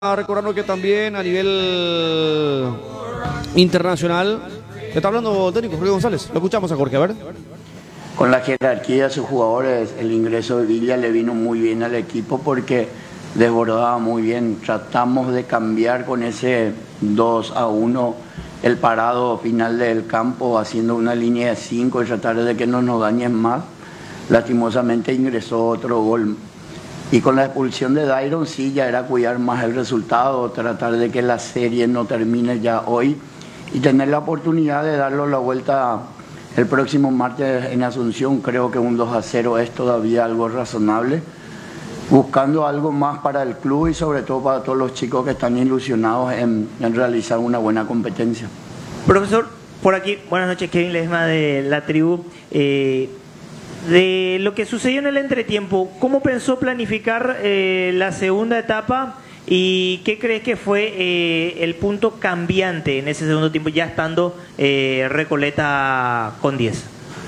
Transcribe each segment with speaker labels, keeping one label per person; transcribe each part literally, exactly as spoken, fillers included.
Speaker 1: Recordando que también a nivel internacional está hablando técnico Jorge González. Lo escuchamos a Jorge, a ver.
Speaker 2: Con la jerarquía de sus jugadores, el ingreso de Villa le vino muy bien al equipo porque desbordaba muy bien. Tratamos de cambiar con ese dos a uno el parado final del campo, haciendo una línea de cinco y tratar de que no nos dañen más. Lastimosamente ingresó otro gol. Y con la expulsión de Dairon sí ya era cuidar más el resultado, tratar de que la serie no termine ya hoy y tener la oportunidad de darlo la vuelta el próximo martes en Asunción. Creo que un dos a cero es todavía algo razonable, buscando algo más para el club y sobre todo para todos los chicos que están ilusionados en, en realizar una buena competencia.
Speaker 3: Profesor, por aquí, buenas noches, Kevin Ledesma de La Tribu. Eh, De lo que sucedió en el entretiempo, ¿cómo pensó planificar eh, la segunda etapa y qué crees que fue eh, el punto cambiante en ese segundo tiempo, ya estando eh, Recoleta con diez?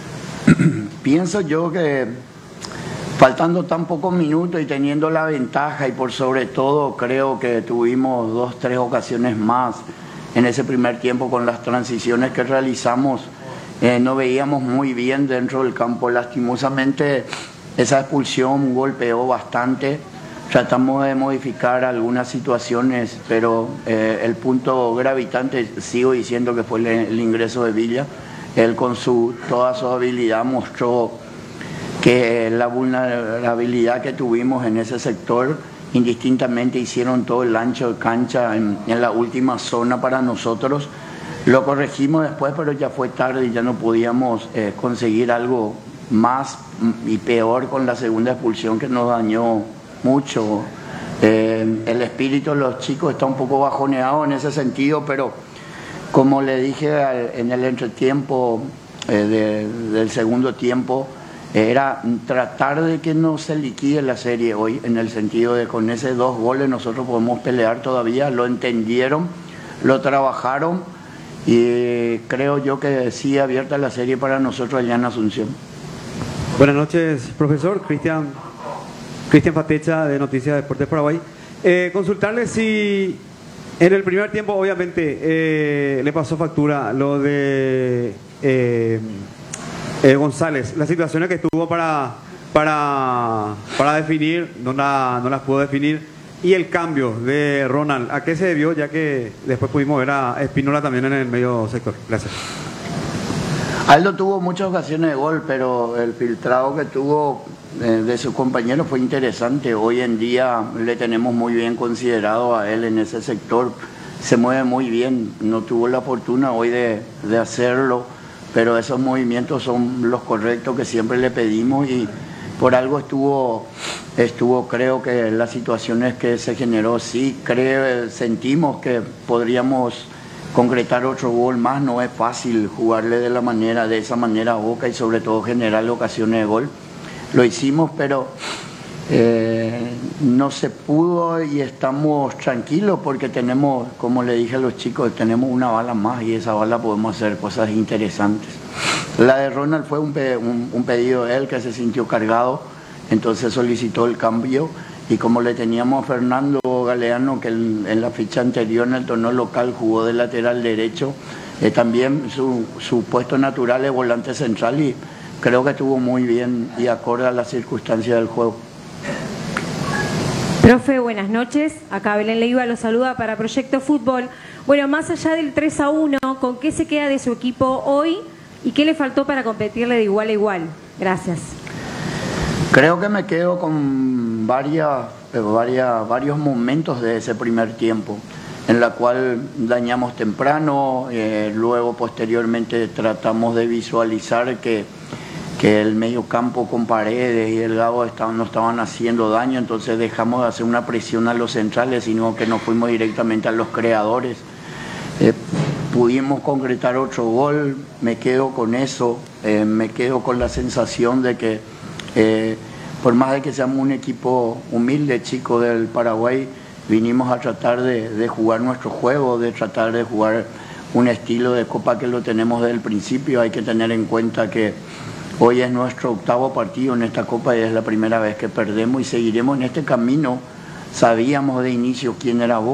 Speaker 2: Pienso yo que faltando tan pocos minutos y teniendo la ventaja y por sobre todo creo que tuvimos dos, tres ocasiones más en ese primer tiempo con las transiciones que realizamos. Eh, no veíamos muy bien dentro del campo. Lastimosamente esa expulsión golpeó bastante. Tratamos de modificar algunas situaciones, pero eh, el punto gravitante, sigo diciendo que fue el, el ingreso de Villa. Él con su, toda su habilidad mostró que la vulnerabilidad que tuvimos en ese sector, indistintamente hicieron todo el ancho de cancha en, en la última zona para nosotros. Lo corregimos después, pero ya fue tarde y ya no podíamos eh, conseguir algo más y peor con la segunda expulsión que nos dañó mucho. Eh, el espíritu de los chicos está un poco bajoneado en ese sentido, pero como le dije al, en el entretiempo eh, de, del segundo tiempo, era tratar de que no se liquide la serie hoy, en el sentido de con esos dos goles nosotros podemos pelear todavía. Lo entendieron, lo trabajaron. Y creo yo que sí abierta la serie para nosotros allá en Asunción.
Speaker 4: Buenas noches, profesor. Cristian Cristian Patecha, de Noticias de Deportes Paraguay. Eh, consultarle si en el primer tiempo, obviamente, eh, le pasó factura lo de eh, eh, González, las situaciones que tuvo para, para, para definir, no, la, no las pudo definir. Y el cambio de Ronald, ¿a qué se debió? Ya que después pudimos ver a Espínola también en el medio sector. Gracias.
Speaker 2: Aldo tuvo muchas ocasiones de gol, pero el filtrado que tuvo de, de sus compañeros fue interesante. Hoy en día le tenemos muy bien considerado a él en ese sector. Se mueve muy bien, no tuvo la fortuna hoy de, de hacerlo, pero esos movimientos son los correctos que siempre le pedimos y por algo estuvo, estuvo creo que las situaciones que se generó, sí, creo, sentimos que podríamos concretar otro gol más. No es fácil jugarle de la manera, de esa manera a Boca y sobre todo generarle ocasiones de gol. Lo hicimos, pero eh, no se pudo y estamos tranquilos porque tenemos, como le dije a los chicos, tenemos una bala más y esa bala podemos hacer cosas interesantes. La de Ronald fue un, pe un, un pedido de él que se sintió cargado, entonces solicitó el cambio y como le teníamos a Fernando Galeano, que en, en la ficha anterior en el torneo local jugó de lateral derecho, eh, también su, su puesto natural es volante central y creo que estuvo muy bien y acorde a las circunstancias del juego.
Speaker 5: Profe, buenas noches. Acá Belén Leiva lo saluda para Proyecto Fútbol. Bueno, más allá del tres a uno, ¿con qué se queda de su equipo hoy y qué le faltó para competirle de igual a igual? Gracias.
Speaker 2: Creo que me quedo con varias, varias, varios momentos de ese primer tiempo, en la cual dañamos temprano, eh, luego posteriormente tratamos de visualizar que, que el medio campo con Paredes y Delgado estaban, no estaban haciendo daño, entonces dejamos de hacer una presión a los centrales, sino que nos fuimos directamente a los creadores. Eh, pudimos concretar otro gol, me quedo con eso, eh, me quedo con la sensación de que eh, por más de que seamos un equipo humilde, chico del Paraguay, vinimos a tratar de, de jugar nuestro juego, de tratar de jugar un estilo de copa que lo tenemos desde el principio. Hay que tener en cuenta que hoy es nuestro octavo partido en esta copa y es la primera vez que perdemos y seguiremos en este camino sabíamos de inicio quién era Boca.